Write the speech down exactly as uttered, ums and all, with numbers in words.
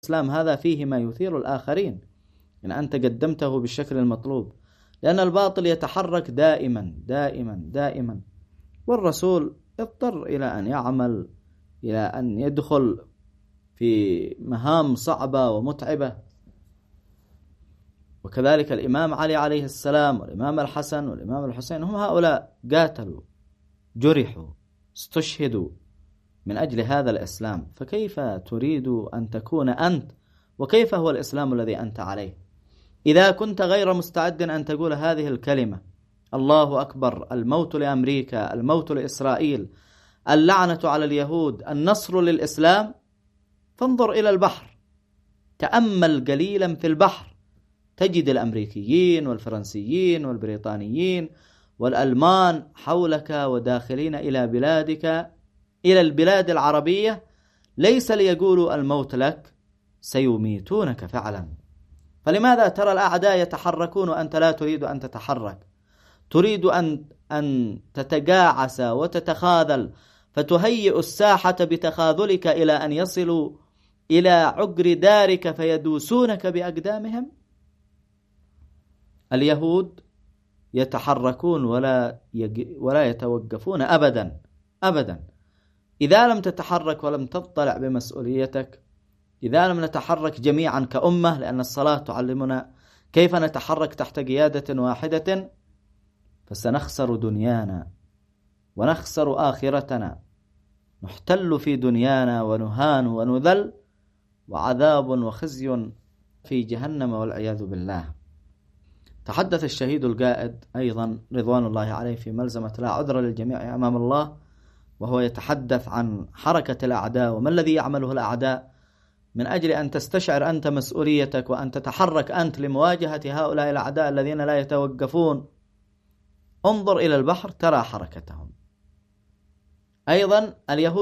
الإسلام هذا فيه ما يثير الآخرين إن أنت قدمته بالشكل المطلوب، لأن الباطل يتحرك دائما دائما دائما، والرسول اضطر إلى أن يعمل، إلى أن يدخل في مهام صعبة ومتعبة. وكذلك الإمام علي عليه السلام والإمام الحسن والإمام الحسين، هم هؤلاء قاتلوا، جرحوا، استشهدوا من أجل هذا الإسلام، فكيف تريد أن تكون أنت؟ وكيف هو الإسلام الذي أنت عليه إذا كنت غير مستعد أن تقول هذه الكلمة: الله أكبر، الموت لأمريكا، الموت لإسرائيل، اللعنة على اليهود، النصر للإسلام؟ فانظر إلى البحر، تأمل قليلا في البحر، تجد الأمريكيين والفرنسيين والبريطانيين والألمان حولك وداخلين إلى بلادك، إلى البلاد العربية، ليس ليقولوا الموت لك، سيميتونك فعلا. فلماذا ترى الأعداء يتحركون وأنت لا تريد أن تتحرك؟ تريد أن أن تتجاعس وتتخاذل، فتهيئ الساحة بتخاذلك إلى أن يصلوا إلى عقر دارك فيدوسونك بأقدامهم. اليهود يتحركون ولا يج... ولا يتوقفون أبدا أبدا. إذا لم تتحرك ولم تطلع بمسؤوليتك، إذا لم نتحرك جميعا كأمة، لأن الصلاة تعلمنا كيف نتحرك تحت قيادة واحدة، فسنخسر دنيانا ونخسر آخرتنا، نحتل في دنيانا ونهان ونذل، وعذاب وخزي في جهنم والعياذ بالله. تحدث الشهيد القائد أيضا رضوان الله عليه في ملزمة لا عذر للجميع أمام الله، وهو يتحدث عن حركة الأعداء وما الذي يعمله الأعداء، من أجل أن تستشعر أنت مسؤوليتك وأن تتحرك أنت لمواجهة هؤلاء الأعداء الذين لا يتوقفون. انظر إلى البحر ترى حركتهم. أيضا اليهود